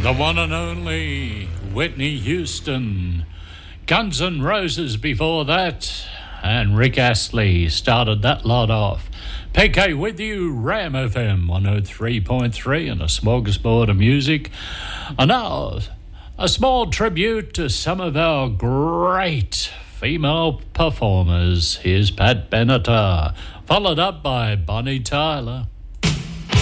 The one and only Whitney Houston. Guns N' Roses before that. And Rick Astley started that lot off. PK with you, Ram FM 103.3 and a smorgasbord of music. And now, a small tribute to some of our great female performers. Here's Pat Benatar, followed up by Bonnie Tyler.